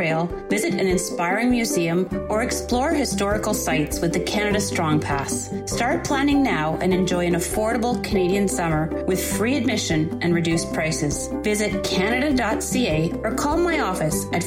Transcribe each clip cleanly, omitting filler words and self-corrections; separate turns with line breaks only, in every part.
trail, visit an inspiring museum, or explore historical sites with the Canada Strong Pass. Start planning now and enjoy an affordable Canadian summer with free admission and reduced prices. Visit canada.ca or call my office at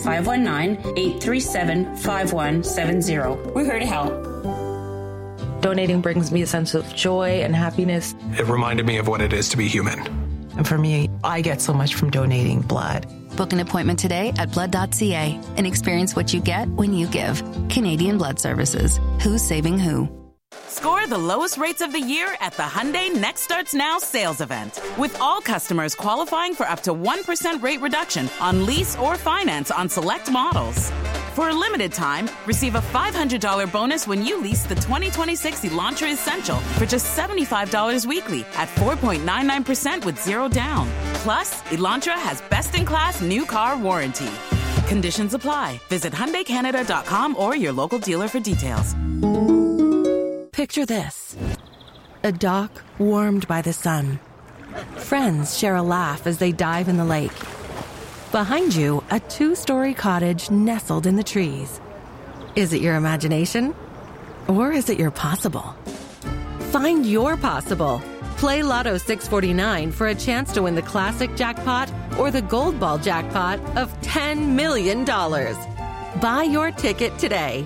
519-837-5170. We're here to help.
Donating brings me a sense of joy and happiness.
It reminded me of what it is to be human.
And for me, I get so much from donating blood.
Book an appointment today at blood.ca and experience what you get when you give. Canadian Blood Services. Who's saving who?
Score the lowest rates of the year at the Hyundai Next Starts Now sales event. With all customers qualifying for up to 1% rate reduction on lease or finance on select models. For a limited time, receive a $500 bonus when you lease the 2026 Elantra Essential for just $75 weekly at 4.99% with zero down. Plus, Elantra has best-in-class new car warranty. Conditions apply. Visit HyundaiCanada.com or your local dealer for details.
Picture this. A dock warmed by the sun. Friends share a laugh as they dive in the lake. Behind you, a 2-story cottage nestled in the trees. Is it your imagination? Or is it your possible? Find your possible. Play Lotto 649 for a chance to win the classic jackpot or the gold ball jackpot of $10 million. Buy your ticket today.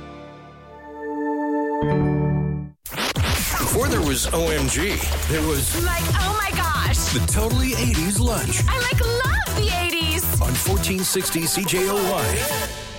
Before there was OMG, there was...
like, oh my gosh.
The Totally 80s Lunch.
I love the 80s.
On 1460 CJOY.